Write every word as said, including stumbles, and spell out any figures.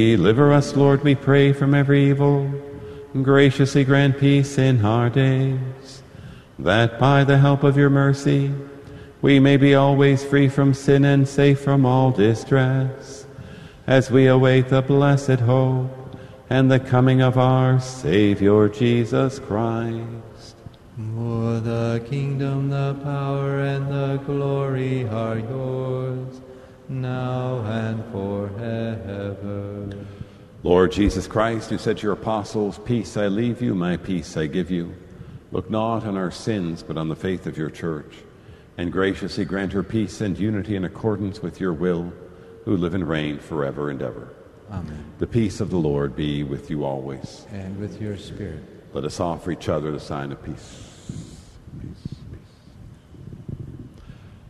Deliver us, Lord, we pray, from every evil. Graciously grant peace in our days, that by the help of your mercy we may be always free from sin and safe from all distress, as we await the blessed hope and the coming of our Savior Jesus Christ. For the kingdom, the power, and the glory are yours, now and forever. Lord Jesus Christ, who said to your apostles, "Peace I leave you, my peace I give you," look not on our sins, but on the faith of your church, and graciously grant her peace and unity in accordance with your will, who live and reign forever and ever. Amen. The peace of the Lord be with you always. And with your spirit. Let us offer each other the sign of peace.